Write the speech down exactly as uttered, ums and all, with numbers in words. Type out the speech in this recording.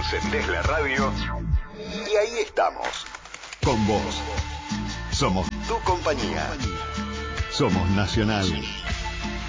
encendés la radio y ahí estamos. Con vos. Somos tu compañía. Somos Nacional.